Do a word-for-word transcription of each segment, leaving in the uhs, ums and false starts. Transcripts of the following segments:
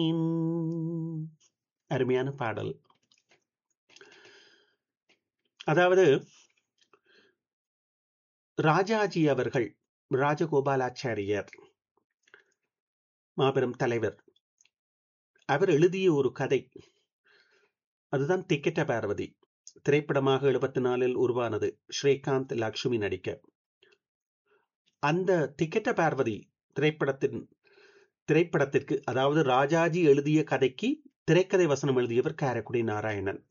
ம், அருமையான பாடல். அதாவது ராஜாஜி அவர்கள், ராஜகோபாலாச்சாரியர், மாபெரும் தலைவர், அவர் எழுதிய ஒரு கதை, அதுதான் திக்கெட்ட பார்வதி. திரைப்படமாக எழுபத்தி நாலில் உருவானது, ஸ்ரீகாந்த் லக்ஷ்மி நடிக்க. அந்த திக்கெட்ட பார்வதி திரைப்படத்தின் திரைப்படத்திற்கு, அதாவது ராஜாஜி எழுதிய கதைக்கு திரைக்கதை வசனம் எழுதியவர் காரைக்குடி நாராயணன்.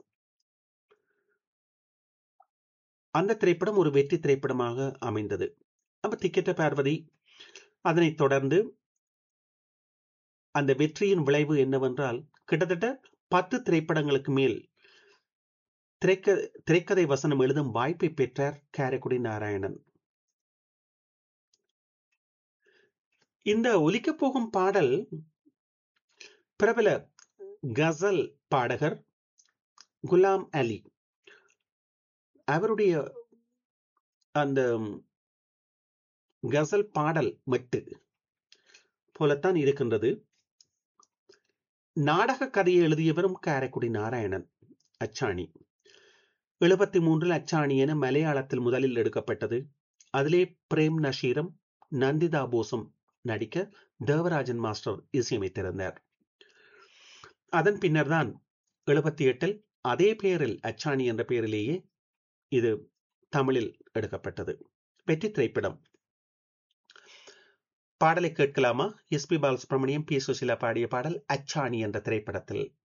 அந்த திரைப்படம் ஒரு வெற்றி திரைப்படமாக அமைந்தது. அப்ப திக்கெட்ட பார்வதி, அதனைத் தொடர்ந்து அந்த வெற்றியின் விளைவு என்னவென்றால், கிட்டத்தட்ட பத்து திரைப்படங்களுக்கு மேல் திரைக்க திரைக்கதை வசனம் எழுதும் வாய்ப்பை பெற்றார் காரைக்குடி நாராயணன். இந்த ஒலிக்கப் போகும் பாடல் பிரபல கசல் பாடகர் குலாம் அலி அவருடைய அந்த கசல் பாடல் மெட்டு போலத்தான் இருக்கின்றது. நாடக கதையை எழுதியவரும் காரைக்குடி நாராயணன். அச்சாணி எழுபத்தி மூன்றில் அச்சாணி என மலையாளத்தில் முதலில் எடுக்கப்பட்டது. அதிலே பிரேம் நஷீரும் நந்திதா போஸும் நடிக்க தேவராஜன் மாஸ்டர் இசையமைத்திருந்தார். அதன் பின்னர் தான் எழுபத்தி எட்டில் அதே பெயரில், அச்சாணி என்ற பெயரிலேயே இது தமிழில் எடுக்கப்பட்டது. வெற்றி திரைப்படம். பாடலை கேட்கலாமா? S B Balasubramaniam, B Susheela பாடிய பாடல் அச்சாணி என்ற திரைப்படத்தில்.